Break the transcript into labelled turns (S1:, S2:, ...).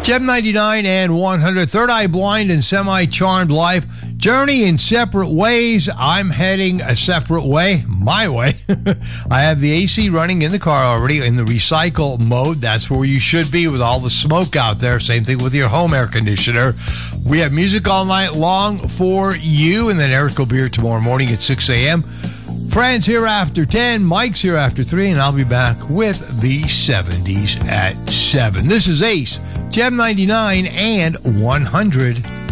S1: Gem 99 and 100, Third Eye Blind and Semi-Charmed Life. Journey in separate ways. I'm heading a separate way, my way. I have the AC running in the car already in the recycle mode. That's where you should be with all the smoke out there. Same thing with your home air conditioner. We have music all night long for you, and then Eric will be here tomorrow morning at 6 a.m. Fran's here after 10, Mike's here after 3, and I'll be back with the 70s at 7. This is Ace, Gem 99 and 100.